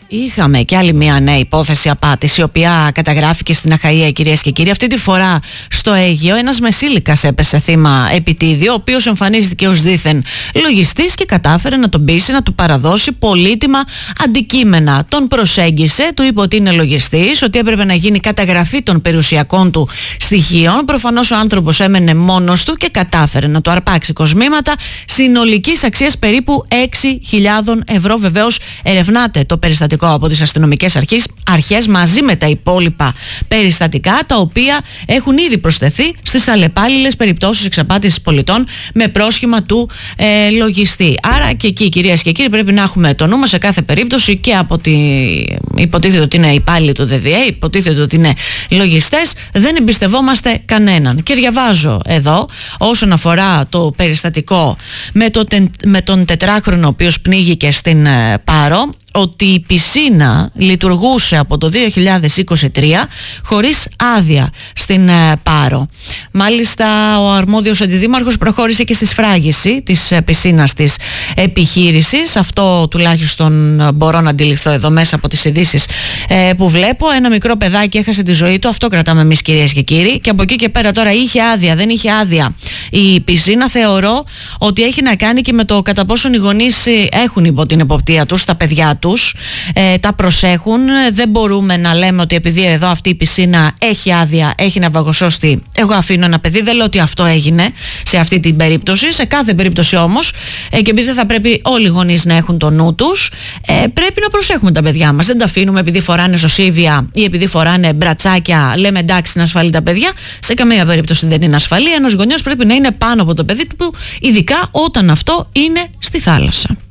Είχαμε και άλλη μια νέα υπόθεση απάτης, η οποία καταγράφηκε στην Αχαΐα, κυρίες και κύριοι. Αυτή τη φορά στο Αίγυο, ένας μεσήλικας έπεσε θύμα επιτίδιο, ο οποίος εμφανίστηκε ως δήθεν λογιστής και κατάφερε να τον πείσει να του παραδώσει πολύτιμα αντικείμενα. Τον προσέγγισε, του είπε ότι είναι λογιστής, ότι έπρεπε να γίνει καταγραφή των περιουσιακών του στοιχείων. Προφανώς ο άνθρωπος έμενε μόνος του και κατάφερε να του αρπάξει κοσμήματα συνολικής αξίας περίπου 6.000 ευρώ. Βεβαίως ερευνάται το περιστατικό από τις αστυνομικές αρχές μαζί με τα υπόλοιπα περιστατικά, τα οποία έχουν ήδη προσθεθεί στις αλλεπάλληλες περιπτώσεις εξαπάτησης πολιτών με πρόσχημα του λογιστή. Άρα και εκεί, κυρίες και κύριοι, πρέπει να έχουμε το νου μας σε κάθε περίπτωση, και από υποτίθεται ότι είναι υπάλληλοι του ΔΔΕ, υποτίθεται ότι είναι λογιστές, δεν εμπιστευόμαστε κανέναν. Και διαβάζω εδώ, όσον αφορά το περιστατικό με τον τετράχρονο ο οποίος πνίγηκε στην Πάρο, ότι η πισίνα λειτουργούσε από το 2023 χωρίς άδεια στην Πάρο. Μάλιστα ο αρμόδιος αντιδήμαρχος προχώρησε και στη σφράγιση της πισίνας της επιχείρησης. Αυτό τουλάχιστον μπορώ να αντιληφθώ εδώ μέσα από τις ειδήσεις που βλέπω. Ένα μικρό παιδάκι έχασε τη ζωή του, αυτό κρατάμε εμείς, κυρίες και κύριοι. Και από εκεί και πέρα τώρα είχε άδεια, δεν είχε άδεια η πισίνα, θεωρώ ότι έχει να κάνει και με το κατά πόσον οι γονείς έχουν υπό την εποπτεία τους τα παιδιά τους, τα προσέχουν. Δεν μπορούμε να λέμε ότι επειδή εδώ αυτή η πισίνα έχει άδεια, έχει ναυαγοσώστη, εγώ αφήνω ένα παιδί. Δεν λέω ότι αυτό έγινε σε αυτή την περίπτωση. Σε κάθε περίπτωση όμως, και επειδή θα πρέπει όλοι οι γονείς να έχουν το νου τους, πρέπει να προσέχουμε τα παιδιά μας. Δεν τα αφήνουμε επειδή φοράνε ζωσίβια ή επειδή φοράνε μπρατσάκια, λέμε εντάξει είναι ασφαλή τα παιδιά. Σε καμία περίπτωση δεν είναι ασφαλή. Ένας γονιός πρέπει να είναι πάνω από το παιδί του, ειδικά όταν αυτό είναι στη θάλασσα.